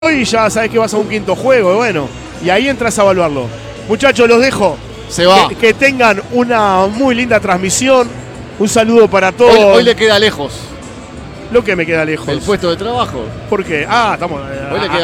y ya sabes que vas a un quinto juego, bueno, y ahí entras a evaluarlo. Muchachos, los dejo. Se va. Que tengan una muy linda transmisión. Un saludo para todos. Hoy le queda lejos Lo que me queda lejos. el puesto de trabajo. ¿Por qué? Estamos. Hoy le queda